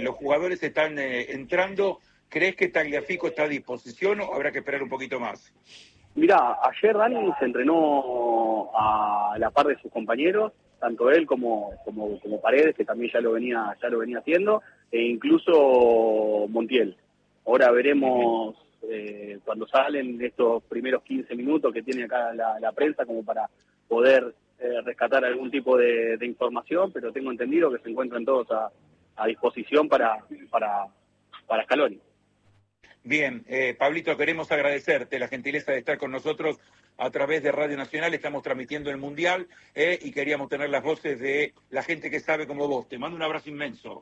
los jugadores están entrando. ¿Crees que Tagliafico está a disposición o habrá que esperar un poquito más? Mirá, ayer Dani se entrenó a la par de sus compañeros, tanto él como Paredes, que también ya lo venía haciendo, e incluso Montiel. Ahora veremos cuando salen estos primeros 15 minutos que tiene acá la prensa como para poder rescatar algún tipo de información, pero tengo entendido que se encuentran todos a disposición para Scaloni. Bien, Pablito, queremos agradecerte la gentileza de estar con nosotros a través de Radio Nacional. Estamos transmitiendo el Mundial y queríamos tener las voces de la gente que sabe como vos. Te mando un abrazo inmenso.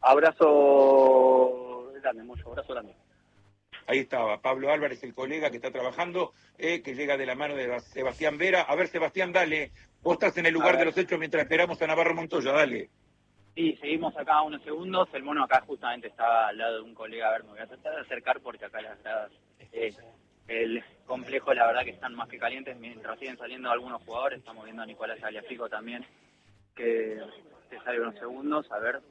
Abrazo grande, Moyo, abrazo grande. Ahí estaba, Pablo Álvarez, el colega que está trabajando, que llega de la mano de Sebastián Vera. A ver, Sebastián, dale. Vos estás en el lugar de los hechos mientras esperamos a Navarro Montoya, dale. Sí, seguimos acá unos segundos. El mono acá justamente estaba al lado de un colega. A ver, me voy a tratar de acercar porque acá las gradas, el complejo, la verdad que están más que calientes mientras siguen saliendo algunos jugadores. Estamos viendo a Nicolás Tagliafico también, que se sale unos segundos. A ver.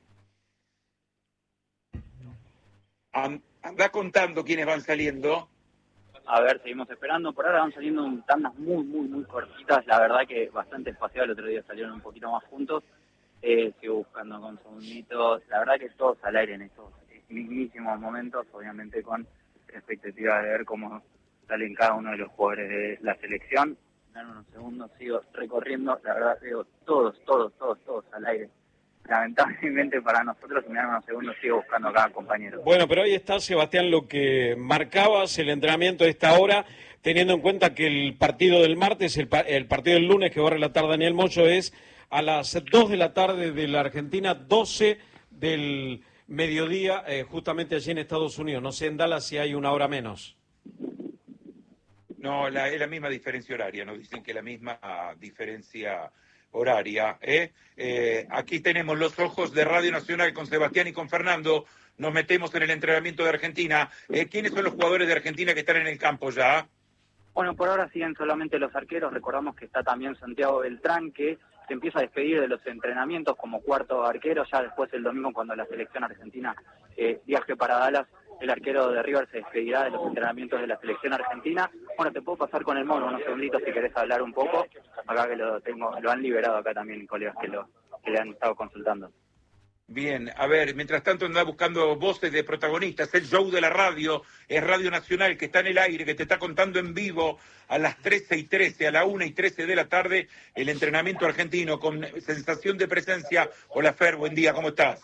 Anda contando quiénes van saliendo. A ver, seguimos esperando. Por ahora van saliendo tandas muy cortitas. La verdad que bastante espaciado. El otro día salieron un poquito más juntos. Sigo buscando con segunditos. La verdad que todos al aire en estos mismísimos momentos, obviamente con expectativa de ver cómo salen cada uno de los jugadores de la selección. En unos segundos sigo recorriendo, la verdad veo todos al aire. Lamentablemente para nosotros, en unos segundos sigo buscando a cada compañero. Bueno, pero ahí está, Sebastián, lo que marcabas, el entrenamiento de esta hora, teniendo en cuenta que el partido del martes, el partido del lunes que va a relatar Daniel Moyo es a las 2 de la tarde de la Argentina, 12 del mediodía, justamente allí en Estados Unidos. No sé en Dallas si hay una hora menos. No, es la misma diferencia horaria, nos dicen que la misma diferencia horaria. Aquí tenemos los ojos de Radio Nacional con Sebastián y con Fernando. Nos metemos en el entrenamiento de Argentina. ¿Quiénes son los jugadores de Argentina que están en el campo ya? Bueno, por ahora siguen solamente los arqueros. Recordamos que está también Santiago Beltrán, que se empieza a despedir de los entrenamientos como cuarto arquero. Ya después el domingo, cuando la selección argentina viaje para Dallas, el arquero de River se despedirá de los entrenamientos de la selección argentina. Bueno, te puedo pasar con el mono unos segunditos si querés hablar un poco. Acá que lo han liberado acá también colegas que le han estado consultando. Bien, a ver, mientras tanto anda buscando voces de protagonistas, el show de la radio, es Radio Nacional, que está en el aire, que te está contando en vivo a las 13:13, a la 1:13 de la tarde, el entrenamiento argentino con sensación de presencia. Hola Fer, buen día, ¿cómo estás?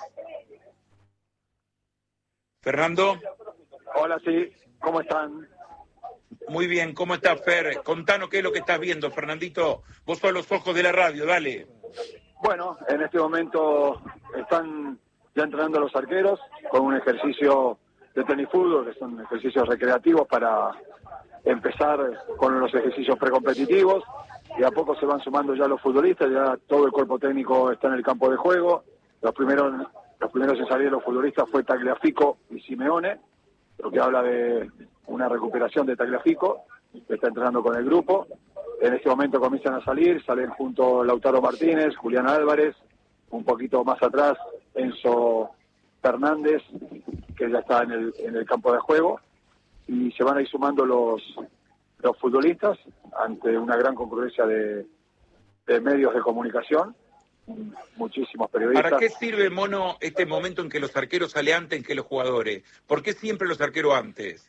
Fernando. Hola, sí, ¿cómo están? Muy bien, ¿cómo estás Fer? Contanos qué es lo que estás viendo, Fernandito, vos sos los ojos de la radio, dale. Bueno, en este momento están ya entrenando los arqueros con un ejercicio de tenis fútbol, que son ejercicios recreativos para empezar con los ejercicios precompetitivos, y a poco se van sumando ya los futbolistas, ya todo el cuerpo técnico está en el campo de juego. Los primeros en salir de los futbolistas fue Tagliafico y Simeone, lo que habla de una recuperación de Tagliafico, que está entrenando con el grupo. En este momento comienzan a salen junto Lautaro Martínez, Julián Álvarez, un poquito más atrás Enzo Fernández, que ya está en el campo de juego, y se van a ir sumando los futbolistas ante una gran concurrencia de medios de comunicación, muchísimos periodistas. ¿Para qué sirve, Mono, este momento en que los arqueros salen antes que los jugadores? ¿Por qué siempre los arqueros antes?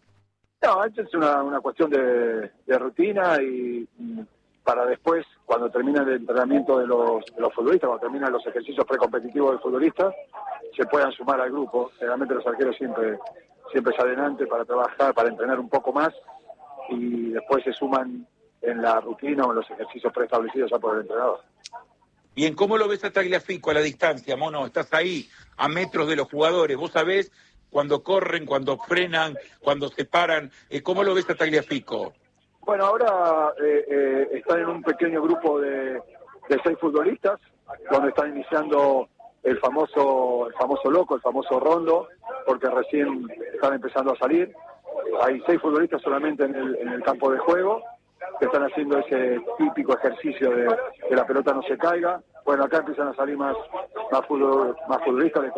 No, esto es una cuestión de rutina y para después, cuando termina el entrenamiento de los futbolistas, cuando terminan los ejercicios precompetitivos de futbolistas, se puedan sumar al grupo. Generalmente los arqueros siempre salen antes para trabajar, para entrenar un poco más, y después se suman en la rutina o en los ejercicios preestablecidos ya por el entrenador. Bien, ¿cómo lo ves a Tagliafico a la distancia, Mono? Estás ahí, a metros de los jugadores. Vos sabés cuando corren, cuando frenan, cuando se paran. ¿Cómo lo ves a Tagliafico? Bueno, ahora están en un pequeño grupo de 6 futbolistas, donde están iniciando el famoso loco, el famoso rondo, porque recién están empezando a salir. Hay 6 futbolistas solamente en el campo de juego, que están haciendo ese típico ejercicio de que la pelota no se caiga. Bueno, acá empiezan a salir más futbolistas de